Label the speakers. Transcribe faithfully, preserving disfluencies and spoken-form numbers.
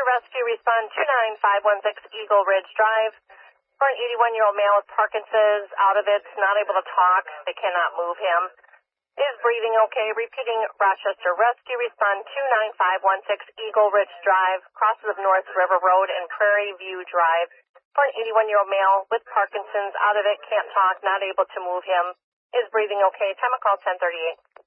Speaker 1: Rochester Rescue, respond two nine five one six Eagle Ridge Drive. For an eighty-one-year-old male with Parkinson's, out of it, not able to talk. They cannot move him. Is breathing okay? Repeating, Rochester Rescue, respond two nine five one six Eagle Ridge Drive, crosses of North River Road and Prairie View Drive. For an eighty-one-year-old male with Parkinson's, out of it, can't talk, not able to move him. Is breathing okay? Time of call ten thirty-eight.